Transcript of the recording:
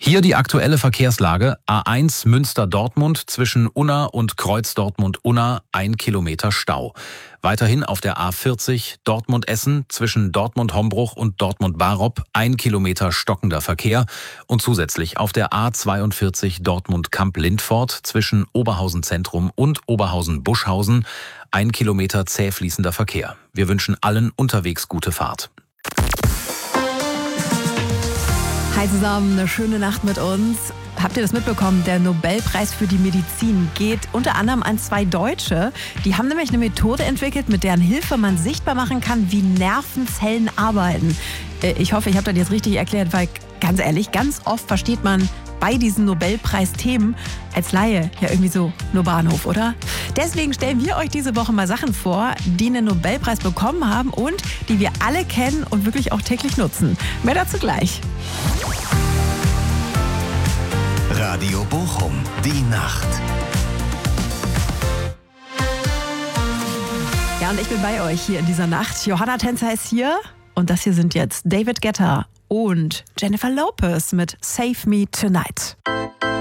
Hier die aktuelle Verkehrslage. A1 Münster-Dortmund zwischen Unna und Kreuz Dortmund-Unna 1 Kilometer Stau. Weiterhin auf der A40 Dortmund-Essen zwischen Dortmund-Hombruch und Dortmund-Barop 1 Kilometer stockender Verkehr. Und zusätzlich auf der A42 Dortmund-Kamp-Lindfort zwischen Oberhausen-Zentrum und Oberhausen-Buschhausen 1 Kilometer zäh fließender Verkehr. Wir wünschen allen unterwegs gute Fahrt. Hi zusammen, eine schöne Nacht mit uns. Habt ihr das mitbekommen? Der Nobelpreis für die Medizin geht unter anderem an 2 Deutsche. Die haben nämlich eine Methode entwickelt, mit deren Hilfe man sichtbar machen kann, wie Nervenzellen arbeiten. Ich hoffe, ich habe das jetzt richtig erklärt, weil ganz ehrlich, ganz oft versteht man bei diesen Nobelpreis-Themen als Laie ja irgendwie so nur Bahnhof, oder? Deswegen stellen wir euch diese Woche mal Sachen vor, die einen Nobelpreis bekommen haben und die wir alle kennen und wirklich auch täglich nutzen. Mehr dazu gleich. Radio Bochum, die Nacht. Ja, und ich bin bei euch hier in dieser Nacht. Johanna Tänzer ist hier und das hier sind jetzt David Guetta und Jennifer Lopez mit Save Me Tonight.